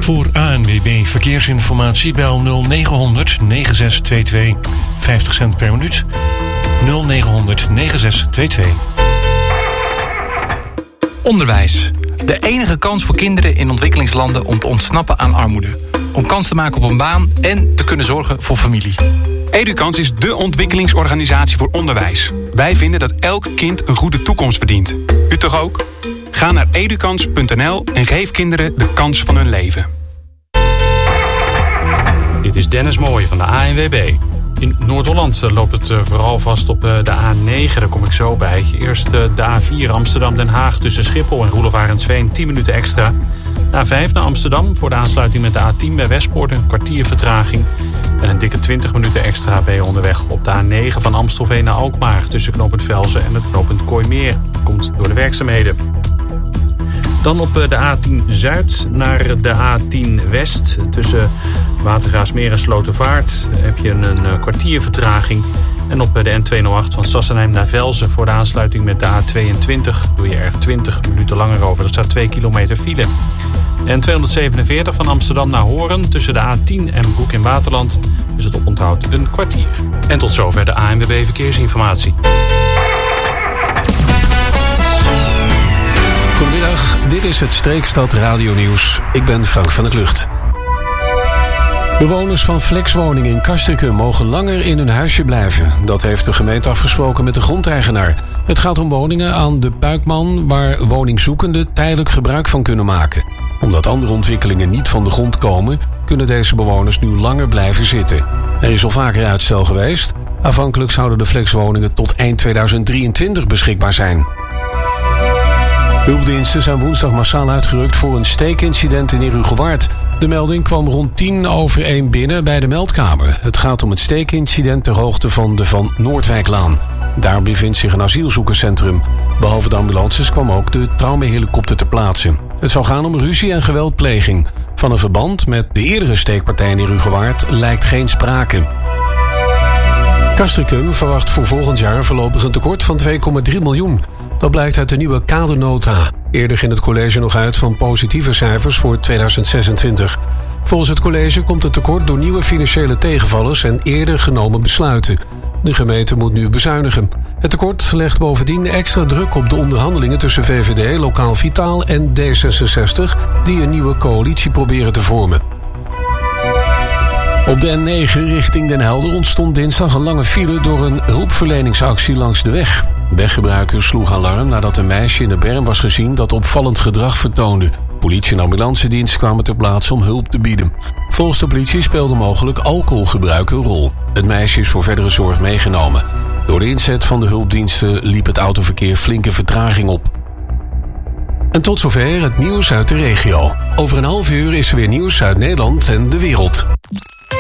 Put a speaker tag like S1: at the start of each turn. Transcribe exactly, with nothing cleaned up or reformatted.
S1: Voor A N W B Verkeersinformatie bel nul negen negen zes twee twee vijftig cent per minuut. nul negen negen zes twee twee.
S2: Onderwijs. De enige kans voor kinderen in ontwikkelingslanden om te ontsnappen aan armoede. Om kans te maken op een baan en te kunnen zorgen voor familie.
S3: Edukans is dé ontwikkelingsorganisatie voor onderwijs. Wij vinden dat elk kind een goede toekomst verdient. U toch ook? Ga naar edukans punt n l en geef kinderen de kans van hun leven.
S4: Dit is Dennis Mooij van de A N W B. In Noord-Holland loopt het vooral vast op de A negen, daar kom ik zo bij. Eerst de A vier Amsterdam-Den Haag tussen Schiphol en Roelof Arendsveen, tien minuten extra. A vijf naar Amsterdam voor de aansluiting met de A tien bij Westpoort, een kwartier vertraging. En een dikke twintig minuten extra ben je onderweg op de A negen van Amstelveen naar Alkmaar tussen knooppunt Velzen en het knooppunt Kooimeer. Komt door de werkzaamheden. Dan op de A tien Zuid naar de A tien West. Tussen Watergraafsmeer en Slotervaart heb je een kwartier vertraging. En op de N tweehonderdacht van Sassenheim naar Velzen voor de aansluiting met de A tweeëntwintig doe je er twintig minuten langer over. Er staat twee kilometer file. De N tweehonderdzevenenveertig van Amsterdam naar Hoorn tussen de A tien en Broek in Waterland is het oponthoud een kwartier. En tot zover de A N W B Verkeersinformatie.
S5: Goedemiddag, dit is het Streekstad Radio Nieuws. Ik ben Frank van der Klucht. Bewoners van flexwoningen in Castricum mogen langer in hun huisje blijven. Dat heeft de gemeente afgesproken met de grondeigenaar. Het gaat om woningen aan de Puikman waar woningzoekenden tijdelijk gebruik van kunnen maken. Omdat andere ontwikkelingen niet van de grond komen, kunnen deze bewoners nu langer blijven zitten. Er is al vaker uitstel geweest. Aanvankelijk zouden de flexwoningen tot eind tweeduizend drieëntwintig beschikbaar zijn. Hulpdiensten zijn woensdag massaal uitgerukt voor een steekincident in Herugewaard. De melding kwam rond tien over één binnen bij de meldkamer. Het gaat om het steekincident ter hoogte van de Van Noordwijklaan. Daar bevindt zich een asielzoekerscentrum. Behalve de ambulances kwam ook de traumahelikopter ter plaatse. Het zou gaan om ruzie en geweldpleging. Van een verband met de eerdere steekpartij in Herugewaard lijkt geen sprake. Castricum verwacht voor volgend jaar voorlopig een tekort van twee komma drie miljoen. Dat blijkt uit de nieuwe kadernota. Eerder ging het college nog uit van positieve cijfers voor tweeduizend zesentwintig. Volgens het college komt het tekort door nieuwe financiële tegenvallers en eerder genomen besluiten. De gemeente moet nu bezuinigen. Het tekort legt bovendien extra druk op de onderhandelingen tussen V V D, Lokaal Vitaal en D zesenzestig... die een nieuwe coalitie proberen te vormen. Op de N negen richting Den Helder ontstond dinsdag een lange file door een hulpverleningsactie langs de weg. Weggebruikers sloegen alarm nadat een meisje in de berm was gezien dat opvallend gedrag vertoonde. Politie en ambulancedienst kwamen ter plaatse om hulp te bieden. Volgens de politie speelde mogelijk alcoholgebruik een rol. Het meisje is voor verdere zorg meegenomen. Door de inzet van de hulpdiensten liep het autoverkeer flinke vertraging op. En tot zover het nieuws uit de regio. Over een half uur is er weer nieuws uit Nederland en de wereld.